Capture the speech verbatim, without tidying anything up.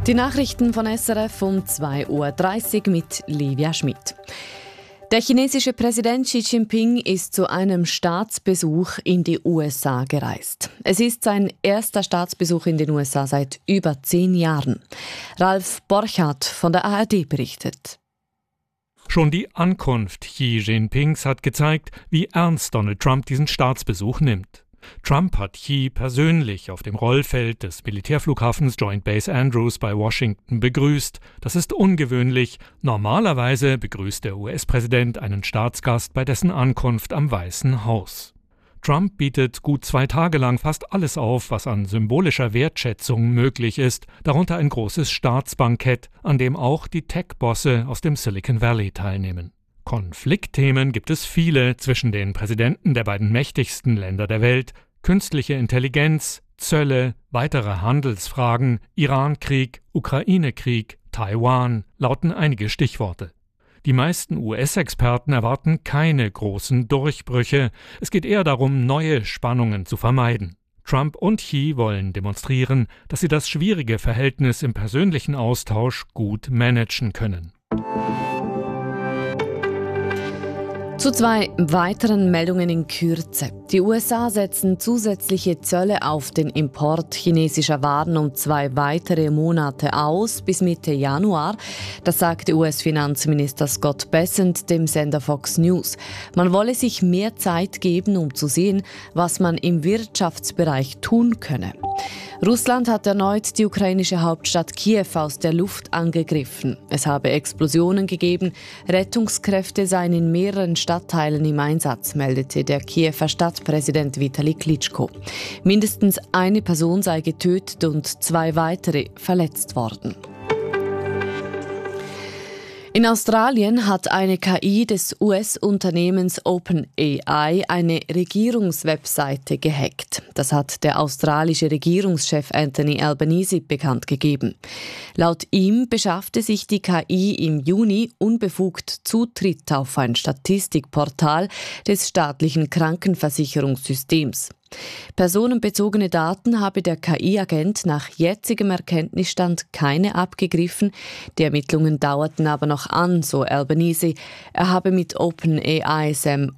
Die Nachrichten von S R F um zwei Uhr dreißig mit Livia Schmidt. Der chinesische Präsident Xi Jinping ist zu einem Staatsbesuch in die U S A gereist. Es ist sein erster Staatsbesuch in den U S A seit über zehn Jahren. Ralf Borchardt von der A R D berichtet. Schon die Ankunft Xi Jinpings hat gezeigt, wie ernst Donald Trump diesen Staatsbesuch nimmt. Trump hat Xi persönlich auf dem Rollfeld des Militärflughafens Joint Base Andrews bei Washington begrüßt. Das ist ungewöhnlich. Normalerweise begrüßt der U S-Präsident einen Staatsgast bei dessen Ankunft am Weißen Haus. Trump bietet gut zwei Tage lang fast alles auf, was an symbolischer Wertschätzung möglich ist, darunter ein großes Staatsbankett, an dem auch die Tech-Bosse aus dem Silicon Valley teilnehmen. Konfliktthemen gibt es viele zwischen den Präsidenten der beiden mächtigsten Länder der Welt: künstliche Intelligenz, Zölle, weitere Handelsfragen, Irankrieg, Ukraine-Krieg, Taiwan lauten einige Stichworte. Die meisten U S-Experten erwarten keine großen Durchbrüche. Es geht eher darum, neue Spannungen zu vermeiden. Trump und Xi wollen demonstrieren, dass sie das schwierige Verhältnis im persönlichen Austausch gut managen können. Zu zwei weiteren Meldungen in Kürze. Die U S A setzen zusätzliche Zölle auf den Import chinesischer Waren um zwei weitere Monate aus, bis Mitte Januar. Das sagte U S-Finanzminister Scott Bessent dem Sender Fox News. Man wolle sich mehr Zeit geben, um zu sehen, was man im Wirtschaftsbereich tun könne. Russland hat erneut die ukrainische Hauptstadt Kiew aus der Luft angegriffen. Es habe Explosionen gegeben, Rettungskräfte seien in mehreren Stadtteilen im Einsatz, meldete der Kiewer Stadtpräsident Vitali Klitschko. Mindestens eine Person sei getötet und zwei weitere verletzt worden. In Australien hat eine K I des U S-Unternehmens OpenAI eine Regierungswebseite gehackt. Das hat der australische Regierungschef Anthony Albanese bekannt gegeben. Laut ihm beschaffte sich die K I im Juni unbefugt Zutritt auf ein Statistikportal des staatlichen Krankenversicherungssystems. Personenbezogene Daten habe der K I-Agent nach jetzigem Erkenntnisstand keine abgegriffen. Die Ermittlungen dauerten aber noch an, so Albanese. Er habe mit OpenAI Sam